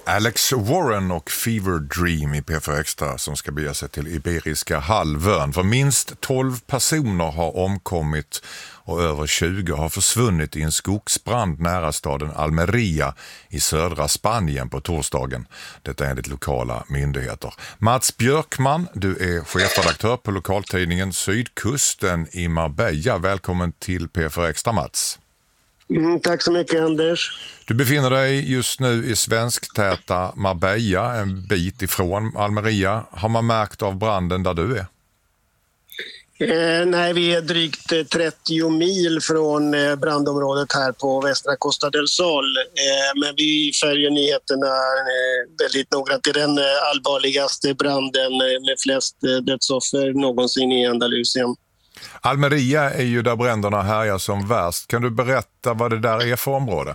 Alex Warren och Fever Dream i P4 Extra som ska bege sig till Iberiska halvön. För minst 12 personer har omkommit och över 20 har försvunnit i en skogsbrand nära staden Almeria i södra Spanien på torsdagen. Detta är enligt lokala myndigheter. Mats Björkman, du är chefredaktör på lokaltidningen Sydkusten i Marbella. Välkommen till P4 Extra, Mats. Tack så mycket, Anders. Du befinner dig just nu i svensktäta Marbella, en bit ifrån Almeria. Har man märkt av branden där du är? Nej, vi är drygt 30 mil från brandområdet här på västra Costa del Sol. Men vi följer nyheterna väldigt noggrant. Det är den allvarligaste branden med flest dödsoffer någonsin i Andalusien. Almeria är ju där bränderna härjar som värst. Kan du berätta vad det där är för område?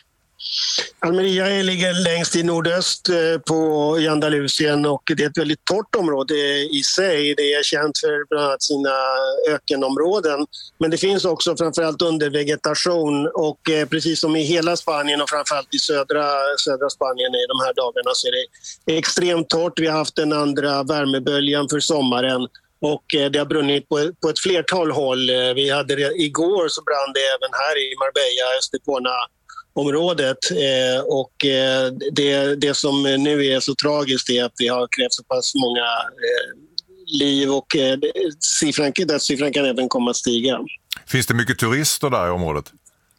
Almeria ligger längst i nordöst i Andalusien och det är ett väldigt torrt område i sig. Det är känt för bland annat sina ökenområden. Men det finns också framförallt undervegetation och precis som i hela Spanien och framförallt i södra Spanien i de här dagarna så är det extremt torrt. Vi har haft den andra värmeböljan för sommaren. Och det har brunnit på ett flertal håll. Vi hade det igår, så brann det även här i Marbella, Estepona-området. Och det som nu är så tragiskt är att vi har krävt så pass många liv och siffran kan även komma att stiga. Finns det mycket turister där i området?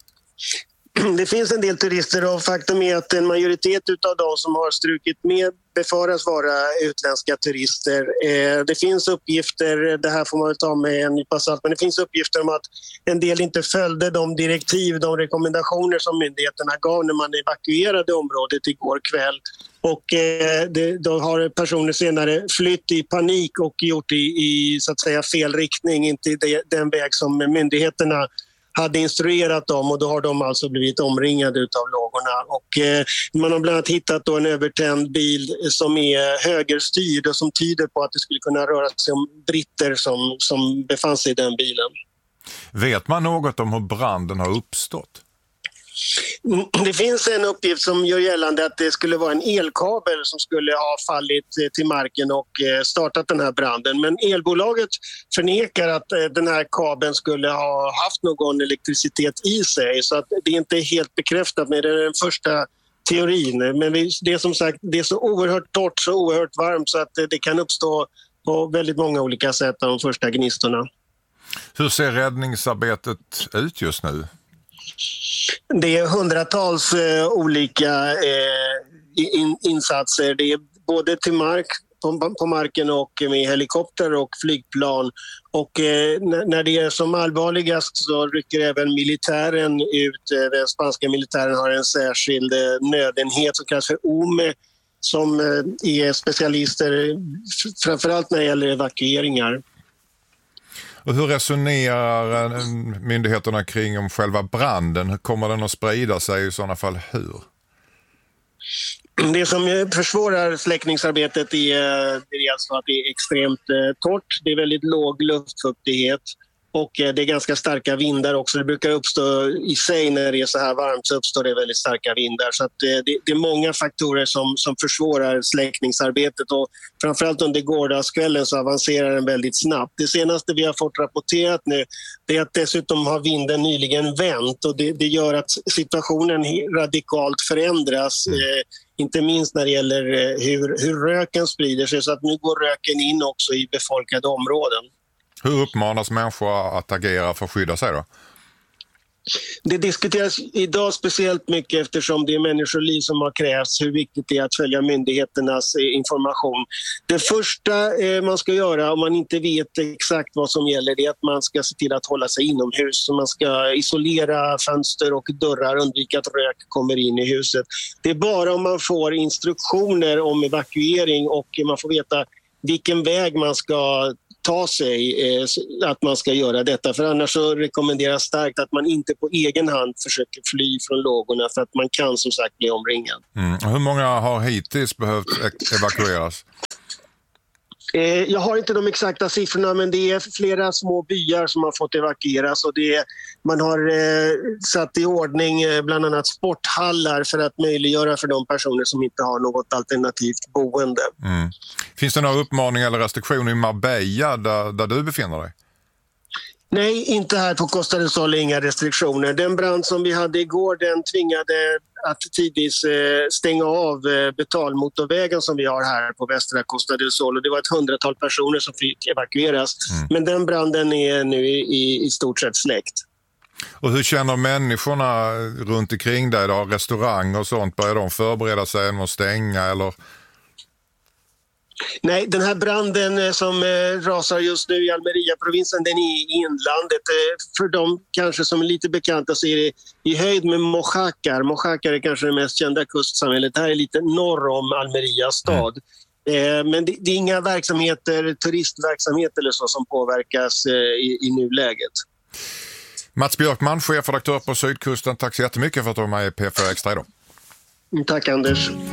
Det finns en del turister och faktum är att en majoritet av de som har strukit med befaras vara utländska turister. Det finns uppgifter, det här får man ta med en nypa salt, men det finns uppgifter om att en del inte följde de direktiv, de rekommendationer som myndigheterna gav när man evakuerade området igår kväll. Och då har personer senare flytt i panik och gjort i så att säga fel riktning, inte i den väg som myndigheterna hade instruerat dem och då har de alltså blivit omringade utav lågorna. Och man har bland annat hittat då en övertänd bil som är högerstyrd och som tyder på att det skulle kunna röra sig om britter som befann sig i den bilen. Vet man något om hur branden har uppstått? Det finns en uppgift som gör gällande att det skulle vara en elkabel som skulle ha fallit till marken och startat den här branden. Men elbolaget förnekar att den här kabeln skulle ha haft någon elektricitet i sig. Så att det är inte helt bekräftat, men det är den första teorin. Men det är som sagt det är så oerhört torrt, så oerhört varmt så att det kan uppstå på väldigt många olika sätt de första gnistorna. Hur ser räddningsarbetet ut just nu? Det är hundratals olika insatser. Det är både till på marken och med helikopter och flygplan. Och när det är som allvarligast så rycker även militären ut. Den spanska militären har en särskild nödenhet som kallas för OME som är specialister framförallt när det gäller evakueringar. Och hur resonerar myndigheterna kring om själva branden? Hur kommer den att sprida sig i sådana fall? Hur? Det som försvårar släckningsarbetet är alltså att det är extremt torrt. Det är väldigt låg luftfuktighet och det är ganska starka vindar också. Det brukar uppstå i sig när det är så här varmt så uppstår det väldigt starka vindar. Så att det är många faktorer som försvårar släckningsarbetet och framförallt under gårdagskvällen så avancerar den väldigt snabbt. Det senaste vi har fått rapporterat nu det är att dessutom har vinden nyligen vänt och det gör att situationen radikalt förändras. Inte minst när det gäller hur röken sprider sig så att nu går röken in också i befolkade områden. Hur uppmanas människor att agera för att skydda sig då? Det diskuteras idag speciellt mycket eftersom det är människoliv som har krävts hur viktigt det är att följa myndigheternas information. Det första man ska göra om man inte vet exakt vad som gäller är att man ska se till att hålla sig inomhus. Så man ska isolera fönster och dörrar och undvika att rök kommer in i huset. Det är bara om man får instruktioner om evakuering och man får veta vilken väg man ska ta sig att man ska göra detta. För annars så rekommenderas starkt att man inte på egen hand försöker fly från lågorna för att man kan som sagt bli omringad. Hur många har hittills behövt evakueras? Jag har inte de exakta siffrorna, men det är flera små byar som har fått evakueras och man har satt i ordning bland annat sporthallar för att möjliggöra för de personer som inte har något alternativt boende. Finns det några uppmaningar eller restriktioner i Marbella där du befinner dig? Nej, inte här på Costa del Sol, inga restriktioner. Den brand som vi hade igår, den tvingade att tidvis stänga av betalmotorvägen som vi har här på västra Costa del Sol. Och det var ett 100-tal personer som fick evakueras. Men den branden är nu i stort sett släckt. Och hur känner människorna runt omkring dig då? Restauranger och sånt, börjar de förbereda sig med att stänga eller? Nej, den här branden som rasar just nu i Almeria-provinsen, den är i inlandet. För de kanske som är lite bekanta så är det i höjd med Mojácar. Mojácar är kanske det mest kända kustsamhället. Det här är lite norr om Almeria stad. Men det är inga verksamheter, turistverksamhet eller så som påverkas i nuläget. Mats Björkman, chefredaktör på Sydkusten. Tack så jättemycket för att du var med i P4 Extra idag. Tack Anders.